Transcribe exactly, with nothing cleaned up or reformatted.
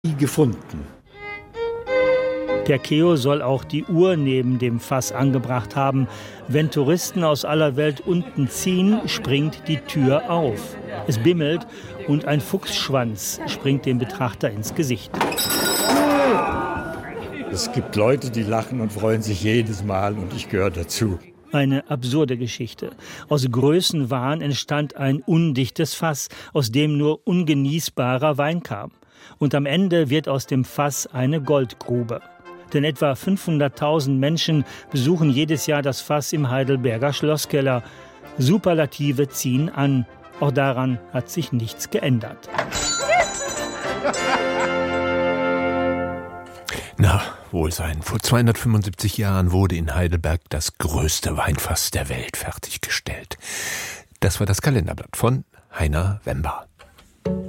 gefunden. Perkeo soll auch die Uhr neben dem Fass angebracht haben. Wenn Touristen aus aller Welt unten ziehen, springt die Tür auf. Es bimmelt und ein Fuchsschwanz springt dem Betrachter ins Gesicht. Es gibt Leute, die lachen und freuen sich jedes Mal und ich gehöre dazu. Eine absurde Geschichte. Aus Größenwahn entstand ein undichtes Fass, aus dem nur ungenießbarer Wein kam. Und am Ende wird aus dem Fass eine Goldgrube. Denn etwa fünfhunderttausend Menschen besuchen jedes Jahr das Fass im Heidelberger Schlosskeller. Superlative ziehen an. Auch daran hat sich nichts geändert. Na, wohl sein. Vor zweihundertfünfundsiebzig Jahren wurde in Heidelberg das größte Weinfass der Welt fertiggestellt. Das war das Kalenderblatt von Heiner Wember.